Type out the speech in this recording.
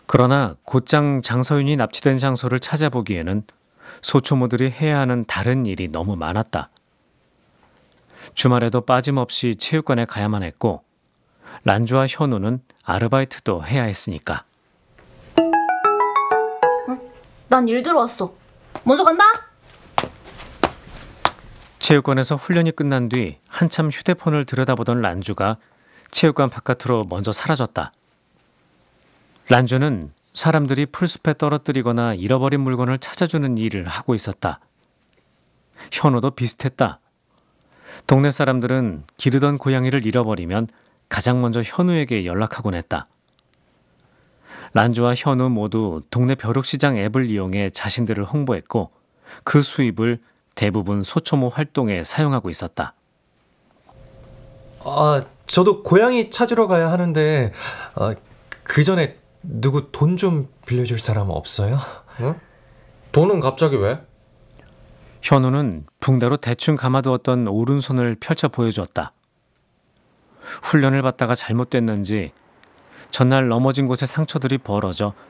그러나 곧장 장서윤이 납치된 장소를 찾아보기에는 소초모들이 해야 하는 다른 일이 너무 많았다. 주말에도 빠짐없이 체육관에 가야만 했고 란주와 현우는 아르바이트도 해야 했으니까. 난 일 들어왔어. 먼저 간다. 체육관에서 훈련이 끝난 뒤 한참 휴대폰을 들여다보던 란주가 체육관 바깥으로 먼저 사라졌다. 란주는 사람들이 풀숲에 떨어뜨리거나 잃어버린 물건을 찾아주는 일을 하고 있었다. 현우도 비슷했다. 동네 사람들은 기르던 고양이를 잃어버리면 가장 먼저 현우에게 연락하곤 했다. 란주와 현우 모두 동네 벼룩시장 앱을 이용해 자신들을 홍보했고 그 수입을 대부분 소초모 활동에 사용하고 있었다. 저도 고양이 찾으러 가야 하는데 그 전에 누구 돈 좀 빌려줄 사람 없어요? 응? 돈은 갑자기 왜? 현우는 붕대로 대충 감아두었던 오른손을 펼쳐 보여주었다. 훈련을 받다가 잘못됐는지 전날 넘어진 곳에 상처들이 벌어져